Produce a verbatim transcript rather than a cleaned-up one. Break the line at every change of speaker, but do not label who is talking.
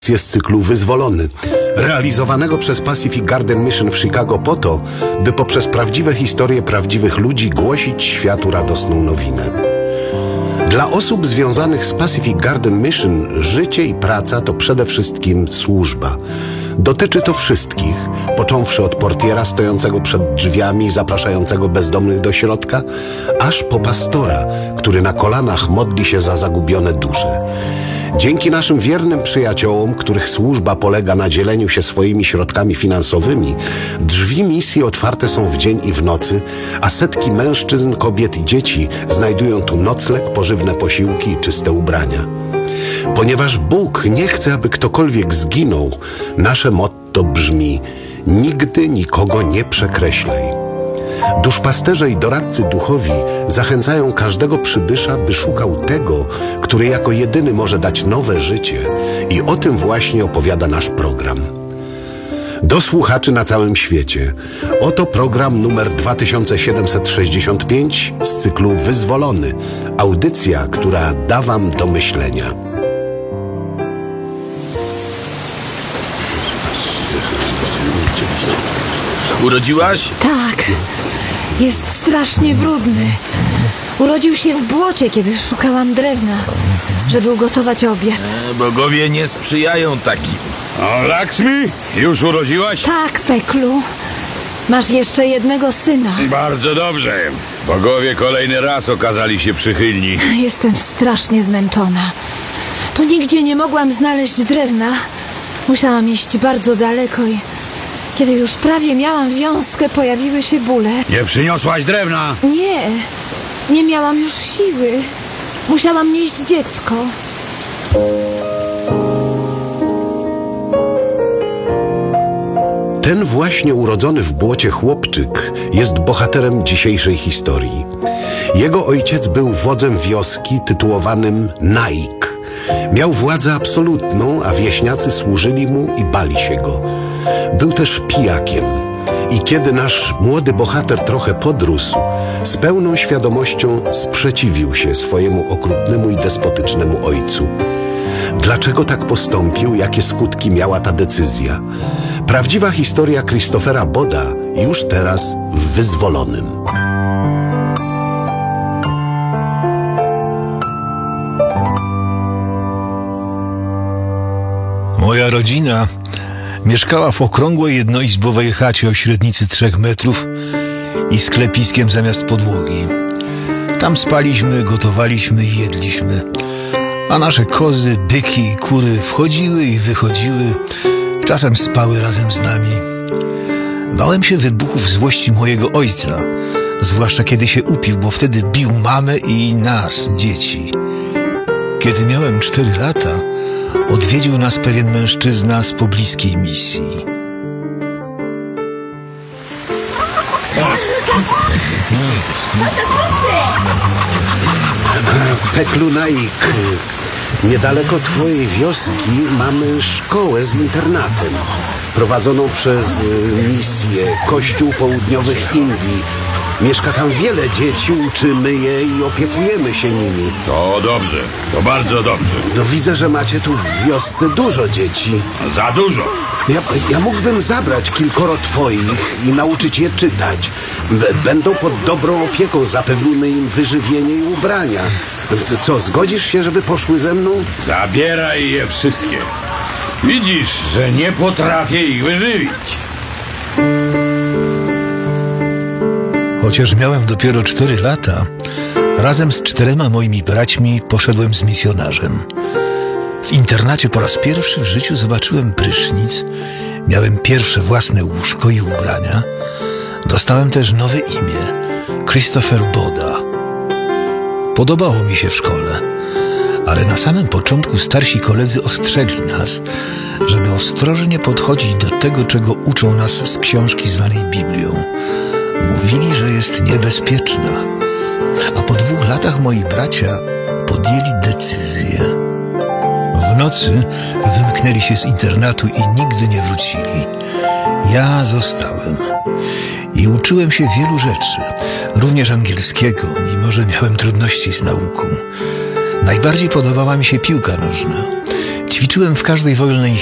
z cyklu Wyzwolony, realizowanego przez Pacific Garden Mission w Chicago po to, by poprzez prawdziwe historie prawdziwych ludzi głosić światu radosną nowinę. Dla osób związanych z Pacific Garden Mission życie i praca to przede wszystkim służba. Dotyczy to wszystkich, począwszy od portiera stojącego przed drzwiami, zapraszającego bezdomnych do środka, aż po pastora, który na kolanach modli się za zagubione dusze. Dzięki naszym wiernym przyjaciołom, których służba polega na dzieleniu się swoimi środkami finansowymi, drzwi misji otwarte są w dzień i w nocy, a setki mężczyzn, kobiet i dzieci znajdują tu nocleg, pożywne posiłki i czyste ubrania. Ponieważ Bóg nie chce, aby ktokolwiek zginął, nasze motto brzmi: nigdy nikogo nie przekreślaj. Duszpasterze i doradcy duchowi zachęcają każdego przybysza, by szukał tego, który jako jedyny może dać nowe życie, i o tym właśnie opowiada nasz program. Do słuchaczy na całym świecie. Oto program numer dwa tysiące siedemset sześćdziesiąt pięć z cyklu Wyzwolony. Audycja, która da wam do myślenia.
Urodziłaś?
Tak. Jest strasznie brudny. Urodził się w błocie, kiedy szukałam drewna, żeby ugotować obiad.
E, bogowie nie sprzyjają takim.
O, Lakshmi, już urodziłaś?
Tak, Peklu. Masz jeszcze jednego syna.
Bardzo dobrze. Bogowie kolejny raz okazali się przychylni.
Jestem strasznie zmęczona. Tu nigdzie nie mogłam znaleźć drewna. Musiałam iść bardzo daleko i kiedy już prawie miałam wiązkę, pojawiły się bóle.
Nie przyniosłaś drewna?
Nie, nie miałam już siły. Musiałam nieść dziecko.
Ten właśnie urodzony w błocie chłopczyk jest bohaterem dzisiejszej historii. Jego ojciec był wodzem wioski tytułowanym Naik. Miał władzę absolutną, a wieśniacy służyli mu i bali się go. Był też pijakiem. I kiedy nasz młody bohater trochę podrósł, z pełną świadomością sprzeciwił się swojemu okrutnemu i despotycznemu ojcu. Dlaczego tak postąpił? Jakie skutki miała ta decyzja? Prawdziwa historia Christophera Boda już teraz w Wyzwolonym.
Moja rodzina mieszkała w okrągłej jednoizbowej chacie o średnicy trzech metrów i sklepiskiem zamiast podłogi. Tam spaliśmy, gotowaliśmy i jedliśmy, a nasze kozy, byki i kury wchodziły i wychodziły, czasem spały razem z nami. Bałem się wybuchów złości mojego ojca, zwłaszcza kiedy się upił, bo wtedy bił mamę i nas, dzieci. Kiedy miałem cztery lata, odwiedził nas pewien mężczyzna z pobliskiej misji.
Peklu Naik, niedaleko twojej wioski mamy szkołę z internatem, prowadzoną przez misję Kościół Południowych Indii. Mieszka tam wiele dzieci, uczymy je i opiekujemy się nimi.
To dobrze, to bardzo dobrze.
No widzę, że macie tu w wiosce dużo dzieci.
Za dużo.
Ja, ja mógłbym zabrać kilkoro twoich i nauczyć je czytać. B- będą pod dobrą opieką, zapewnimy im wyżywienie i ubrania. Co, zgodzisz się, żeby poszły ze mną?
Zabieraj je wszystkie. Widzisz, że nie potrafię ich wyżywić.
Chociaż miałem dopiero cztery lata, razem z czterema moimi braćmi poszedłem z misjonarzem. W internacie po raz pierwszy w życiu zobaczyłem prysznic, miałem pierwsze własne łóżko i ubrania. Dostałem też nowe imię – Christopher Boda. Podobało mi się w szkole, ale na samym początku starsi koledzy ostrzegli nas, żeby ostrożnie podchodzić do tego, czego uczą nas z książki zwanej Biblią. Mówili, że jest niebezpieczna, a po dwóch latach moi bracia podjęli decyzję. W nocy wymknęli się z internatu i nigdy nie wrócili. Ja zostałem i uczyłem się wielu rzeczy, również angielskiego, mimo że miałem trudności z nauką. Najbardziej podobała mi się piłka nożna. Ćwiczyłem w każdej wolnej